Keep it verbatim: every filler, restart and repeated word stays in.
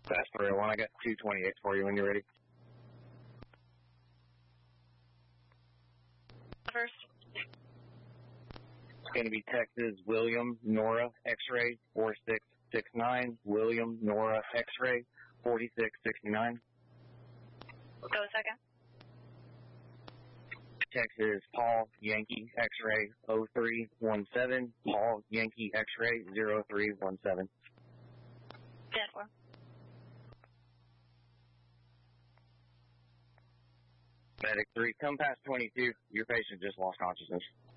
That's three oh one. I got two twenty-eight for you when you're ready. First. It's going to be Texas William Nora X-ray four six six nine. William Nora X-ray forty-six sixty-nine. Go a second. Texas Paul Yankee X-ray oh three one seven. Paul Yankee X-ray zero three one seven. ten four. Medic three, come past twenty-two. Your patient just lost consciousness.